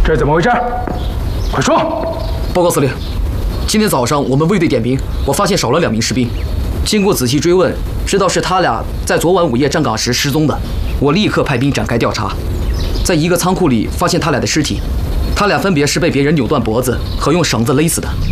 这是怎么回事？快说！ 报告司令，今天早上我们卫队点兵，我发现少了2名士兵。经过仔细追问，知道是他俩在昨晚午夜站岗时失踪的。我立刻派兵展开调查，在一个仓库里发现他俩的尸体，他俩分别是被别人扭断脖子和用绳子勒死的。